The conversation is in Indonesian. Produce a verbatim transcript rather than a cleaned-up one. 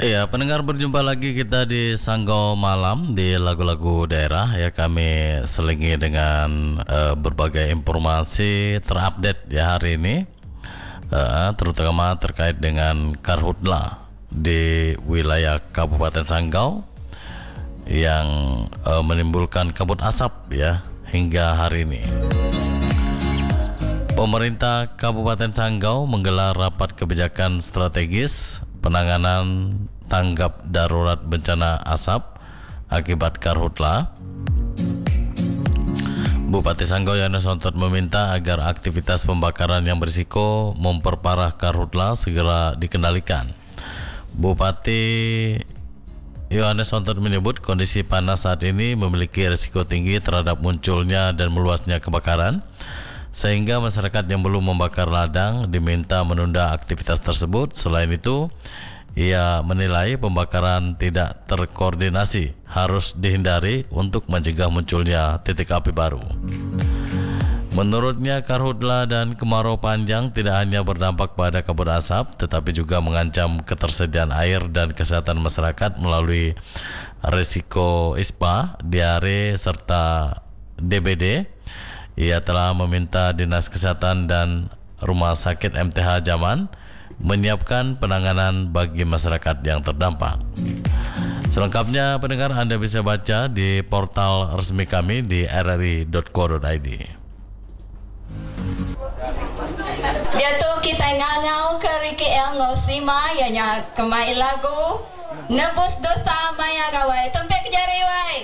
Iya, pendengar, berjumpa lagi kita di Sanggau Malam di lagu-lagu daerah ya. Kami selingi dengan uh, berbagai informasi terupdate ya hari ini, uh, terutama terkait dengan karhutla di wilayah Kabupaten Sanggau yang uh, menimbulkan kabut asap ya hingga hari ini. Pemerintah Kabupaten Sanggau menggelar rapat kebijakan strategis penanganan tanggap darurat bencana asap akibat karhutla. Bupati Sanggau Yohanes Sontot meminta agar aktivitas pembakaran yang berisiko memperparah karhutla segera dikendalikan. Bupati Yohanes Sontot menyebut kondisi panas saat ini memiliki risiko tinggi terhadap munculnya dan meluasnya kebakaran, sehingga masyarakat yang belum membakar ladang diminta menunda aktivitas tersebut. Selain itu, ia menilai pembakaran tidak terkoordinasi harus dihindari untuk mencegah munculnya titik api baru. Menurutnya, karhutla dan kemarau panjang tidak hanya berdampak pada kabut asap, tetapi juga mengancam ketersediaan air dan kesehatan masyarakat melalui risiko ispa, diare, serta D B D. Ia telah meminta Dinas Kesehatan dan Rumah Sakit M T H Zaman menyiapkan penanganan bagi masyarakat yang terdampak. Selengkapnya, pendengar, Anda bisa baca di portal resmi kami di r r i dot co dot i d. Dia tu kita ngangau ke Riki El Ngosima yanya kemai lagu nebus dosa maya gawai tempe kejari wai.